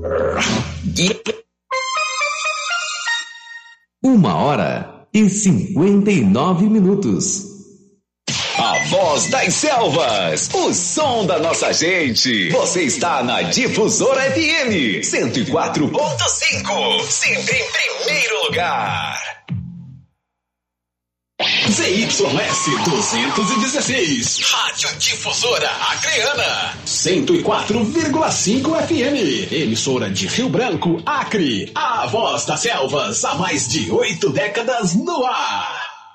1h59. A voz das selvas, o som da nossa gente. Você está na Difusora FM 104.5, sempre em primeiro lugar. ZYS 216, Rádio Difusora Acreana, 104,5 FM, emissora de Rio Branco, Acre, a voz das selvas, há mais de 8 décadas no ar.